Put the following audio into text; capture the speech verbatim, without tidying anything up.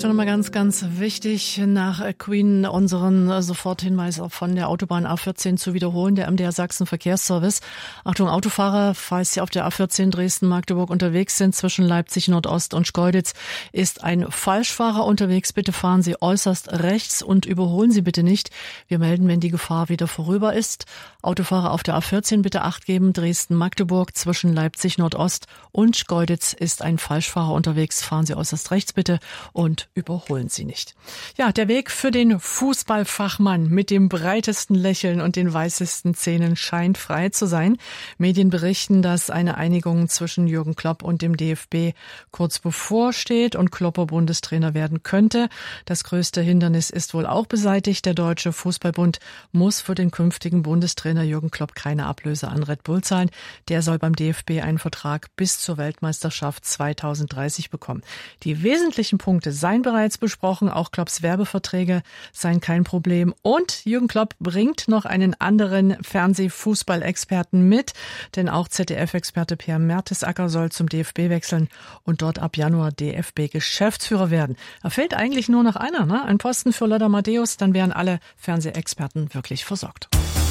So, nochmal ganz, ganz wichtig, nach Queen unseren Soforthinweis auch von der Autobahn A vierzehn zu wiederholen, der M D R Sachsen Verkehrsservice. Achtung Autofahrer, falls Sie auf der A vierzehn Dresden-Magdeburg unterwegs sind, zwischen Leipzig Nordost und Schkeuditz, ist ein Falschfahrer unterwegs. Bitte fahren Sie äußerst rechts und überholen Sie bitte nicht. Wir melden, wenn die Gefahr wieder vorüber ist. Autofahrer auf der A vierzehn bitte Acht geben, Dresden-Magdeburg, zwischen Leipzig Nordost und Schkeuditz ist ein Falschfahrer unterwegs. Fahren Sie äußerst rechts bitte und überholen Sie nicht. Ja, der Weg für den Fußballfachmann mit dem breitesten Lächeln und den weißesten Zähnen scheint frei zu sein. Medien berichten, dass eine Einigung zwischen Jürgen Klopp und dem D F B kurz bevorsteht und Klopper Bundestrainer werden könnte. Das größte Hindernis ist wohl auch beseitigt. Der Deutsche Fußballbund muss für den künftigen Bundestrainer Jürgen Klopp keine Ablöse an Red Bull zahlen. Der soll beim D F B einen Vertrag bis zur Weltmeisterschaft zweitausenddreißig bekommen. Die wesentlichen Punkte seien bereits besprochen, auch Klopps Werbeverträge seien kein Problem. Und Jürgen Klopp bringt noch einen anderen Fernsehfußballexperten mit, denn auch Z D F-Experte Per Mertesacker soll zum D F B wechseln und dort ab Januar D F B-Geschäftsführer werden. Da fehlt eigentlich nur noch einer, ne? Ein Posten für Lothar Matthäus, dann wären alle Fernsehexperten wirklich versorgt.